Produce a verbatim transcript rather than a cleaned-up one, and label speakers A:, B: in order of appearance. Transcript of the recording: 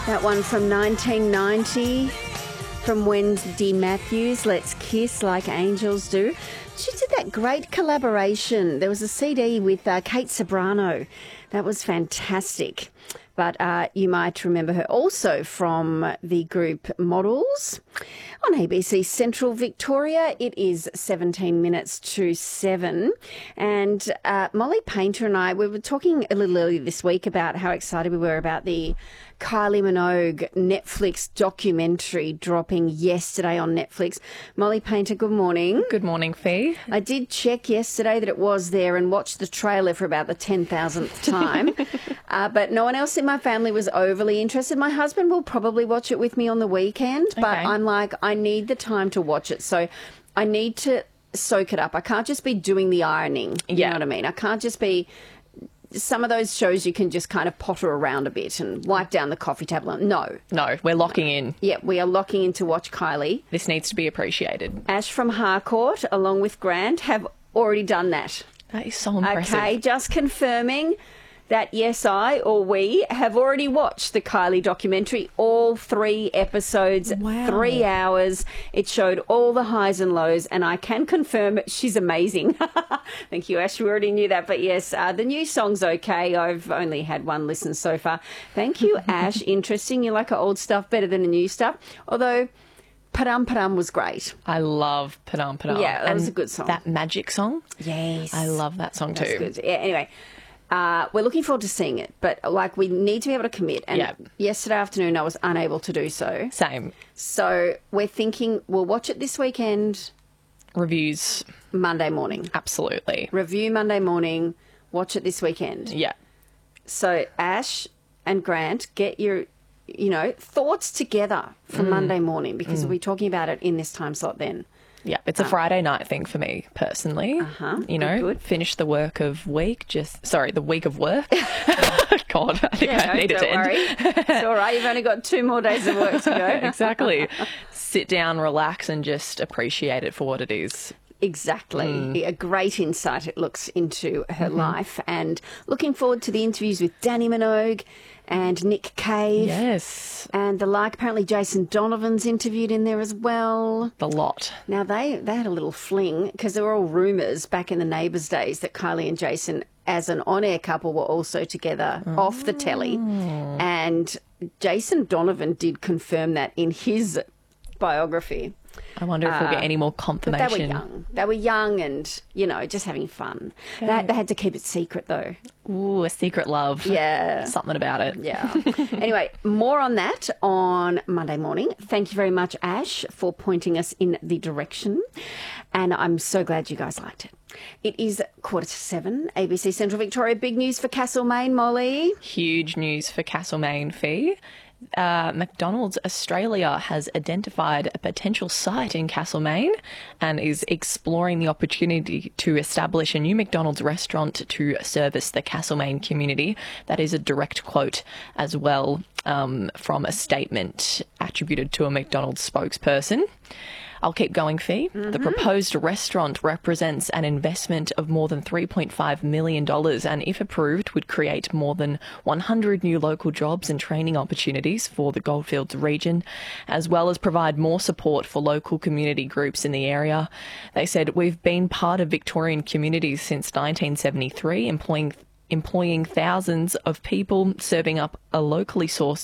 A: That one from nineteen ninety from Wednesday Matthews, Let's Kiss Like Angels Do. She did that great collaboration. There was a C D with uh, Kate Ceberano. That was fantastic. But uh, you might remember her also from the group Models on A B C Central Victoria. It is seventeen minutes to seven. And uh, Molly Painter and I, we were talking a little earlier this week about how excited we were about the Kylie Minogue Netflix documentary dropping yesterday on Netflix. Molly Painter, good morning.
B: Good morning, Fee.
A: I did check yesterday that it was there and watched the trailer for about the ten thousandth time. uh, but no one else in my family was overly interested. My husband will probably watch it with me on the weekend, but
B: Okay.
A: I'm like, I need the time to watch it. So I need to soak it up. I can't just be doing the ironing. You
B: Yeah.
A: know what I mean? I can't just be... Some of those shows you can just kind of potter around a bit and wipe down the coffee table. No.
B: No, we're locking in.
A: Yeah, we are locking in to watch Kylie.
B: This needs to be appreciated.
A: Ash from Harcourt, along with Grant, have already done that.
B: That is so impressive.
A: Okay, just confirming that yes, I or we have already watched the Kylie documentary, all three episodes,
B: Wow.
A: three hours. It showed all the highs and lows, and I can confirm she's amazing. Thank you, Ash. We already knew that, but yes, uh, the new song's okay. I've only had one listen so far. Thank you, Ash. Interesting. You like her old stuff better than the new stuff, although Padam Padam was great.
B: I love Padam Padam.
A: Yeah, that
B: and
A: was a good song.
B: That Magic song.
A: Yes.
B: I love that song too.
A: That's good. Yeah, anyway, uh, we're looking forward to seeing it, but like we need to be able to commit. And
B: Yeah.
A: yesterday afternoon I was unable to do so.
B: Same.
A: So we're thinking we'll watch it this weekend,
B: Reviews,
A: Monday morning.
B: absolutely.
A: Review Monday morning, watch it this weekend.
B: Yeah.
A: So Ash and Grant, get your, you know, thoughts together for
B: Mm.
A: Monday morning because we'll be talking about it in this time slot then.
B: Yeah, it's a Friday night thing for me personally.
A: Uh-huh.
B: You know,
A: Good, good.
B: finish the work of week, just, sorry, the week of work. God, I think
A: Yeah,
B: I need it
A: don't
B: to
A: worry.
B: end.
A: It's all right. You've only got two more days of work to go.
B: Exactly. Sit down, relax, and just appreciate it for what it is.
A: Exactly. A great insight it looks into her life, and looking forward to the interviews with Danny Minogue and Nick Cave
B: Yes,
A: and the like. Apparently Jason Donovan's interviewed in there as well.
B: the lot.
A: Now they, they had a little fling because there were all rumours back in the Neighbours days that Kylie and Jason as an on-air couple were also together off the telly, and Jason Donovan did confirm that in his biography.
B: I wonder if we'll get any more
A: But
B: confirmation.
A: they were young. They were young and, you know, just having fun. They, they had to keep it secret, though.
B: Ooh, a secret love.
A: Yeah.
B: Something about it.
A: Yeah. Anyway, more on that on Monday morning. Thank you very much, Ash, for pointing us in the direction. And I'm so glad you guys liked it. It is quarter to seven, A B C Central Victoria. Big news for Castlemaine, Molly.
B: Huge news for Castlemaine, Fee. Uh, McDonald's Australia has identified a potential site in Castlemaine and is exploring the opportunity to establish a new McDonald's restaurant to service the Castlemaine community. That is a direct quote as well um, from a statement attributed to a McDonald's spokesperson. I'll keep going, Fee. Mm-hmm. The proposed restaurant represents an investment of more than three point five million dollars and, if approved, would create more than one hundred new local jobs and training opportunities for the Goldfields region, as well as provide more support for local community groups in the area. They said, "We've been part of Victorian communities since nineteen seventy-three, employing employing thousands of people, serving up a locally sourced